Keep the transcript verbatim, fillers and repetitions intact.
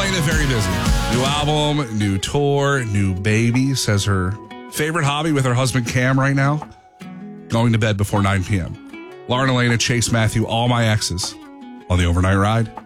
Elena, very busy. New album, new tour, new baby. Says her favorite hobby with her husband Cam right now, going to bed before nine p.m. Lauren Elena, Chase Matthew, all my exes on the overnight ride.